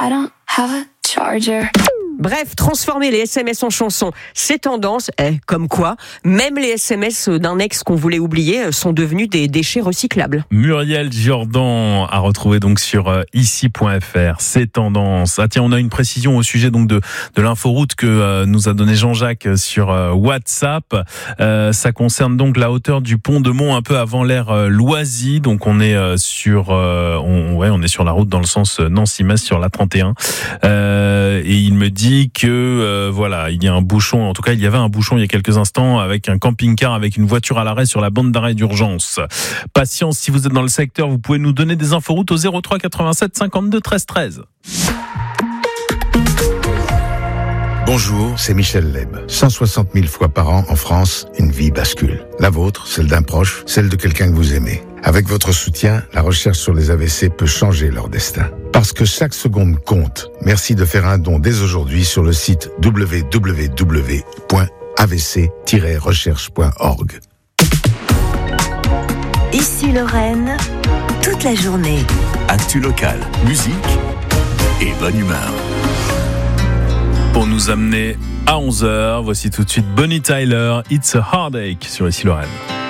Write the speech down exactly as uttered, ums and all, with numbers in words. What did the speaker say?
I don't have a charger. Bref, transformer les S M S en chansons, c'est tendance. Eh, comme quoi, même les S M S d'un ex qu'on voulait oublier sont devenus des déchets recyclables. Muriel Jordan a retrouvé donc sur ici point f r. C'est tendance. Ah tiens, on a une précision au sujet donc de de l'inforoute que euh, nous a donné Jean-Jacques sur euh, WhatsApp. Euh, ça concerne donc la hauteur du pont de Mont un peu avant l'aire euh, Loisy. Donc on est euh, sur euh, on ouais, on est sur la route dans le sens Nancy-Metz sur la trente et un. Euh, et il me dit que euh, voilà, il y a un bouchon, en tout cas il y avait un bouchon il y a quelques instants avec un camping-car avec une voiture à l'arrêt sur la bande d'arrêt d'urgence. Patience, si vous êtes dans le secteur, vous pouvez nous donner des inforoutes au zéro trois quatre-vingt-sept cinquante-deux treize treize. Bonjour, c'est Michel Leb. cent soixante mille fois par an en France, une vie bascule. La vôtre, celle d'un proche, celle de quelqu'un que vous aimez. Avec votre soutien, la recherche sur les A V C peut changer leur destin. Parce que chaque seconde compte, merci de faire un don dès aujourd'hui sur le site w w w point a v c tiret recherche point org. Ici Lorraine, toute la journée. Actu local, musique et bonne humeur. Pour nous amener à onze heures, voici tout de suite Bonnie Tyler, It's a Heartache sur Ici Lorraine.